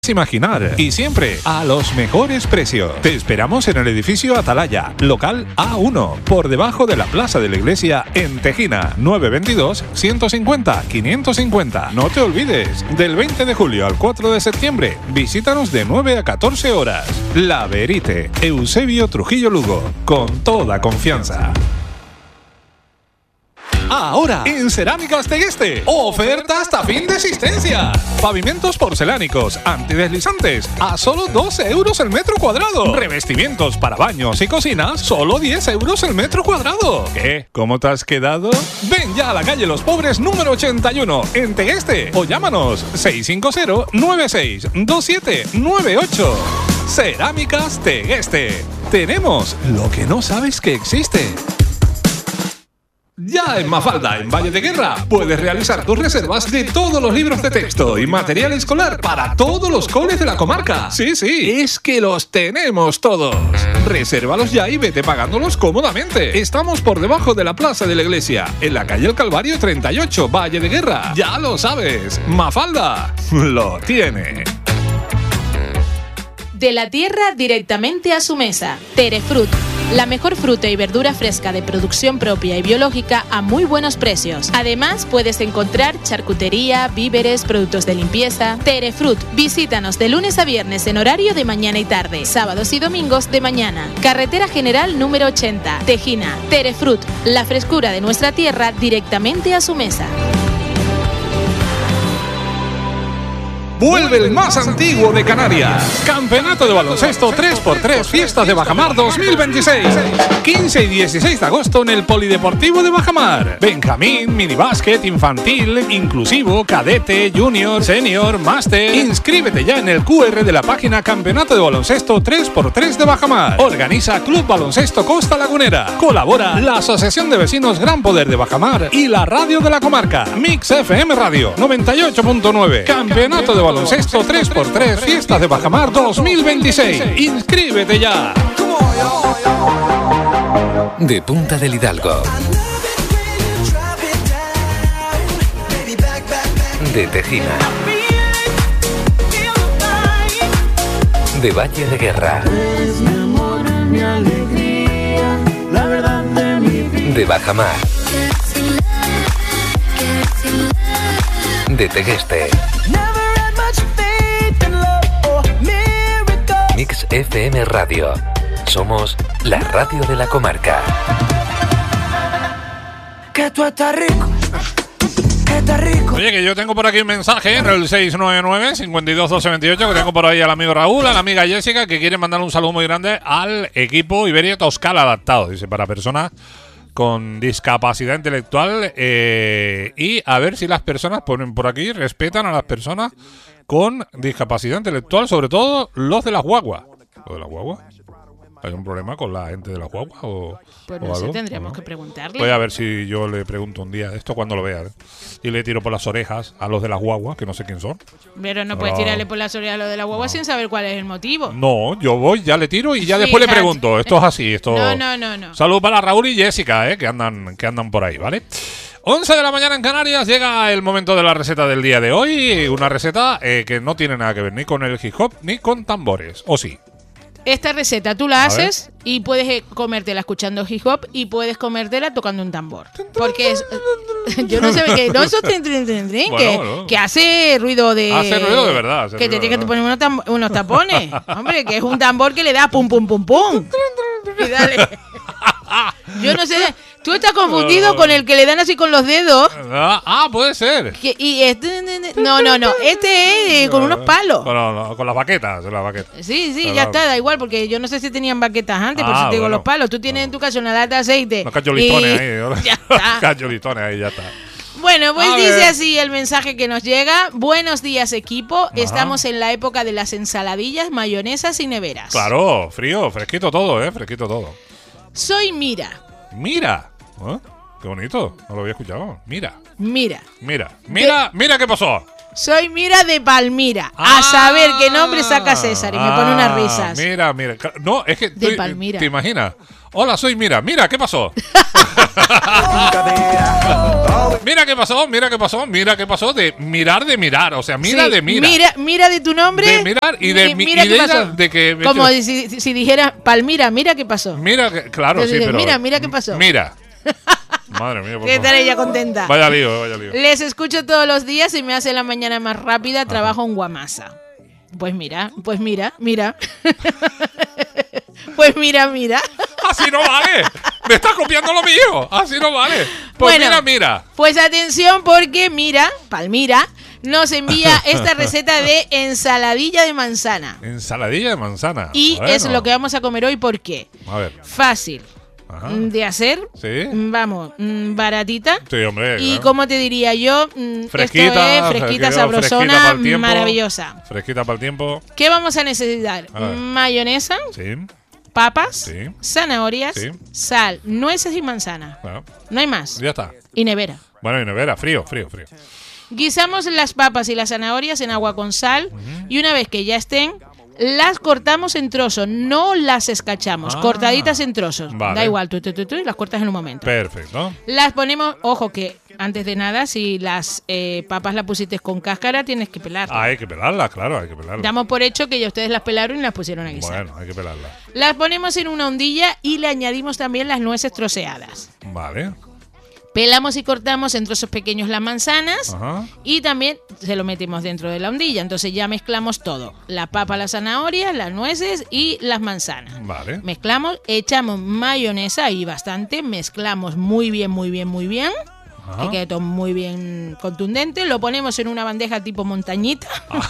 imaginar y siempre a los mejores precios. Te esperamos en el edificio Atalaya, local A1, por debajo de la plaza de la iglesia en Tejina, 922-150-550. No te olvides, del 20 de julio al 4 de septiembre, visítanos de 9 a 14 horas. La Verite, Eusebio Trujillo Lugo, con toda confianza. Ahora, en Cerámicas Tegueste, oferta hasta fin de existencia. Pavimentos porcelánicos, antideslizantes, a solo 12 euros el metro cuadrado. Revestimientos para baños y cocinas, solo 10 euros el metro cuadrado. ¿Qué? ¿Cómo te has quedado? Ven ya a la calle Los Pobres número 81, en Tegueste, o llámanos 650-962798. Cerámicas Tegueste. Tenemos lo que no sabes que existe. Ya en Mafalda, en Valle de Guerra, puedes realizar tus reservas de todos los libros de texto y material escolar para todos los coles de la comarca. Sí, es que los tenemos todos. Resérvalos ya y vete pagándolos cómodamente. Estamos por debajo de la plaza de la iglesia, en la calle El Calvario 38, Valle de Guerra. Ya lo sabes, Mafalda lo tiene. De la tierra directamente a su mesa. Terefrut, la mejor fruta y verdura fresca de producción propia y biológica a muy buenos precios. Además, puedes encontrar charcutería, víveres, productos de limpieza. Terefrut, visítanos de lunes a viernes en horario de mañana y tarde, sábados y domingos de mañana. Carretera General número 80, Tejina. Terefrut, la frescura de nuestra tierra directamente a su mesa. Vuelve el más antiguo de Canarias. Campeonato de baloncesto 3x3 Fiestas de Bajamar 2026. 15 y 16 de agosto en el Polideportivo de Bajamar. Benjamín, minibásquet, infantil, inclusivo, cadete, junior, senior, máster. Inscríbete ya en el QR de la página Campeonato de baloncesto 3x3 de Bajamar. Organiza Club Baloncesto Costa Lagunera. Colabora la Asociación de Vecinos Gran Poder de Bajamar y la Radio de la Comarca. Mix FM Radio 98.9. Campeonato de baloncesto 3x3 Fiestas de Bajamar 2026. ¡Inscríbete ya! De Punta del Hidalgo, de Tejina, de Valle de Guerra, de Bajamar, de Tegueste. Mix FM Radio. Somos la radio de la comarca. Que tú estás rico. Que estás rico. Oye, que yo tengo por aquí un mensaje en el 699-521228, que tengo por ahí al amigo Raúl, a la amiga Jessica, que quiere mandar un saludo muy grande al equipo Iberia Toscal adaptado. Dice, para personas con discapacidad intelectual, y a ver si las personas, ponen por aquí, respetan a las personas con discapacidad intelectual, sobre todo los de las guaguas. ¿Lo de las guaguas? ¿Hay un problema con la gente de las guaguas? Pues no sé, tendríamos que preguntarle. Voy a ver si yo le pregunto un día esto cuando lo vea, y le tiro por las orejas a los de las guaguas, que no sé quién son. Pero no puedes tirarle por las orejas a los de las guaguas sin saber cuál es el motivo. No, yo voy, ya le tiro y ya después le pregunto. Esto es así, esto. No. Salud para Raúl y Jessica, que andan por ahí, ¿vale? 11 de la mañana en Canarias, llega el momento de la receta del día de hoy. Una receta que no tiene nada que ver ni con el hip hop ni con tambores, ¿o sí? Esta receta tú la haces y puedes comértela escuchando hip hop y puedes comértela tocando un tambor. Porque es, yo no sé qué, no, eso que hace ruido de... Hace ruido de verdad. Que te tienes que poner unos tapones. Hombre, que es un tambor que le da pum, pum, pum, pum. Y dale. Yo no sé... Tú estás confundido con el que le dan así con los dedos. Puede ser. Y no. Este es con unos palos. Con las baquetas. Sí, ya está, da igual, porque yo no sé si tenían baquetas antes, por si te digo los palos. Tú tienes en tu casa una lata de aceite. Los cacholistones ahí. Ya está. Cacholistones ahí, ya está. Bueno, pues dice así el mensaje que nos llega. Buenos días, equipo. Estamos en la época de las ensaladillas, mayonesas y neveras. Claro, frío, fresquito todo, fresquito todo. Soy Mira. Mira. Qué bonito, no lo había escuchado. Mira qué pasó. Soy Mira de Palmira. A saber qué nombre saca César. Y me pone unas risas. Mira. No, es que... De Palmira. ¿Te imaginas? Hola, soy Mira. Mira, ¿qué pasó? Mira qué pasó de mirar. O sea, mira sí, de mira. Mira de tu nombre. De mirar y de mira qué pasó. De que como si dijera Palmira, mira qué pasó. Mira, claro, entonces, sí, pero... Mira qué pasó. Mira. Madre mía, por ¿Qué tal ella contenta? Vaya lío. Les escucho todos los días y me hace la mañana más rápida. Trabajo en Guamasa. Pues mira. Pues mira. Así no vale. Me estás copiando lo mío. Así no vale. Pues bueno, mira. Pues atención porque Palmira nos envía esta receta de ensaladilla de manzana. Ensaladilla de manzana. Y es lo que vamos a comer hoy. ¿Por qué? A ver. Fácil. Ajá. De hacer, ¿sí? Vamos, baratita. Sí, hombre. Y como te diría yo, fresquita, fresquita, sabrosona, maravillosa. Fresquita para el tiempo. ¿Qué vamos a necesitar? Mayonesa, sí. Papas, sí. Zanahorias, sí. Sal, nueces y manzana. Bueno, no hay más. Ya está. Y nevera. Bueno, y nevera, frío. Guisamos las papas y las zanahorias en agua con sal y una vez que ya estén, las cortamos en trozos, no las escachamos, cortaditas en trozos. Vale. Da igual, tú las cortas en un momento. Perfecto. Las ponemos, ojo que antes de nada, si las papas las pusiste con cáscara, tienes que pelarlas. Hay que pelarlas, claro, hay que pelarlas. Damos por hecho que ya ustedes las pelaron y las pusieron a guisar. Bueno, hay que pelarlas. Las ponemos en una ondilla y le añadimos también las nueces troceadas. Vale. Pelamos y cortamos en trozos pequeños las manzanas. Ajá. Y también se lo metemos dentro de la ondilla. Entonces ya mezclamos todo. La papa, las zanahorias, las nueces y las manzanas. Vale. Mezclamos, echamos mayonesa y bastante. Mezclamos muy bien. Ajá. Que quede todo muy bien contundente. Lo ponemos en una bandeja tipo montañita.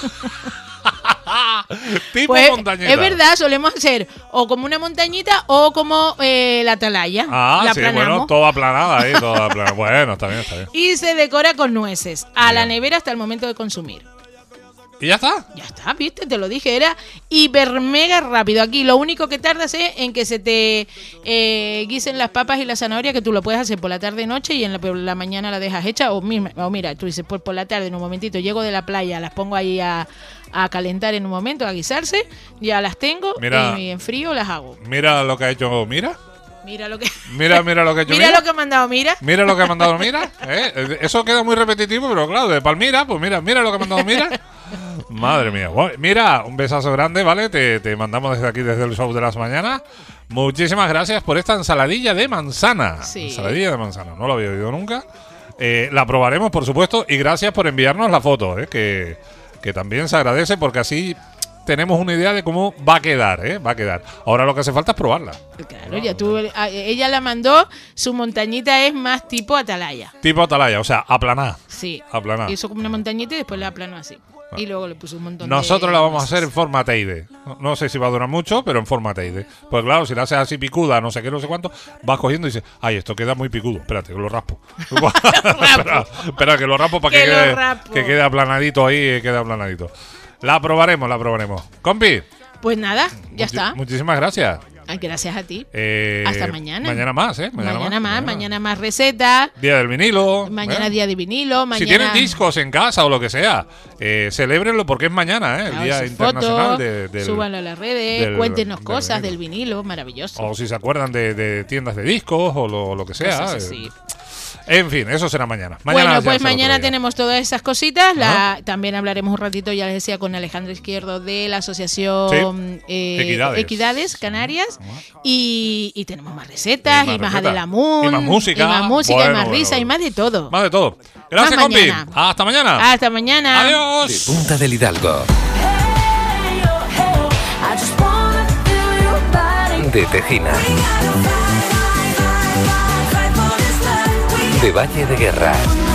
Tipo pues, montañita. Es verdad, solemos hacer o como una montañita o como la atalaya. La sí, bueno, toda aplanada ahí, toda aplanada. Bueno, está bien. Y se decora con nueces a la nevera hasta el momento de consumir. ¿Y ya está? Ya está, viste, te lo dije, era hiper mega rápido. Aquí lo único que tardas es en que se te guisen las papas y la zanahoria, que tú lo puedes hacer por la tarde noche y en la mañana la dejas hecha. O mira, tú dices, pues por la tarde en un momentito llego de la playa, las pongo ahí a calentar en un momento, a guisarse, ya las tengo y en frío las hago. Mira lo que ha hecho Mira lo que ha hecho Mira lo que ha mandado Mira. Mira lo que ha mandado Mira. Eso queda muy repetitivo, pero claro, de Palmira, pues mira lo que ha mandado Mira. Madre mía. Bueno, Mira, un besazo grande, ¿vale? Te mandamos desde aquí, desde el show de las mañanas. Muchísimas gracias por esta ensaladilla de manzana. Sí. Ensaladilla de manzana, no lo había oído nunca. La probaremos, por supuesto, y gracias por enviarnos la foto, que también se agradece porque así tenemos una idea de cómo va a quedar, Va a quedar. Ahora lo que hace falta es probarla. Claro, ella la mandó, su montañita es más tipo atalaya. Tipo atalaya, o sea, aplanada. Sí. Aplanada. Hizo como una montañita y después la aplanó así. Y luego le puso un montón Nosotros la vamos a hacer en forma Teide. No sé si va a durar mucho, pero en forma Teide. Pues claro, si la haces así picuda, no sé qué, no sé cuánto, vas cogiendo y dices, ay, esto queda muy picudo. Espérate, que lo raspo. Espera, que lo raspo para que quede aplanadito ahí, quede aplanadito. La probaremos. Compi. Pues nada, ya está. Muchísimas gracias. Gracias a ti. Hasta mañana. Mañana más, Mañana más recetas. Día del vinilo. Mañana día de vinilo. Si tienen discos en casa o lo que sea, celébrenlo porque es mañana, el Día Internacional del... Súbanlo a las redes, cuéntenos cosas del vinilo, maravilloso. O si se acuerdan de tiendas de discos o lo que sea. Cosas así. En fin, eso será mañana. Bueno, pues mañana tenemos todas esas cositas. También hablaremos un ratito, ya les decía, con Alejandro Izquierdo de la Asociación Equidades Canarias. Y tenemos más recetas y más Adelamun. Y más música. Y más risa y más de todo. Más de todo. Gracias, compi. Hasta mañana. Hasta mañana. Adiós. De Punta del Hidalgo. De Tejina. De Valle de Guerra.